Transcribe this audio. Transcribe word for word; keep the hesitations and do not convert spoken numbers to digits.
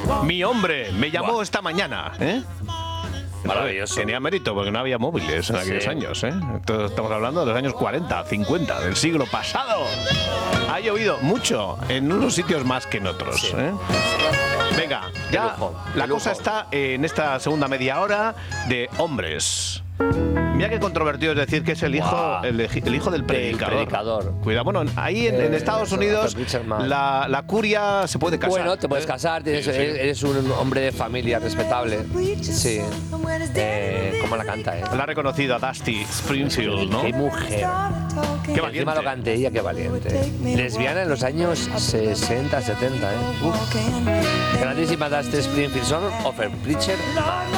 Mi hombre me llamó Buah. esta mañana, ¿eh? Maravilloso. Tenía mérito porque no había móviles en aquellos sí. años, ¿eh? Entonces, estamos hablando de los años cuarenta, cincuenta, del siglo pasado. Ha llovido mucho en unos sitios más que en otros, sí. ¿eh? Venga, ya lujo, la cosa lujo. está en esta segunda media hora de hombres. Mira qué controvertido es decir que es el hijo, wow. el, el hijo del predicador. El predicador. Cuidado, bueno, ahí en, en Estados eh, Unidos la, la curia se puede casar. Bueno, te puedes casar, tienes, sí, sí. eres un hombre de familia respetable. Sí. Eh, ¿Cómo la canta, eh? La ha reconocido a Dusty Springfield, ¿no? Qué mujer. Qué valiente. Encima lo cante ella, qué valiente. Lesbiana en los años sesenta, setenta, ¿eh? Uf. Grandísima Dusty Springfield, son of a Preacher Man.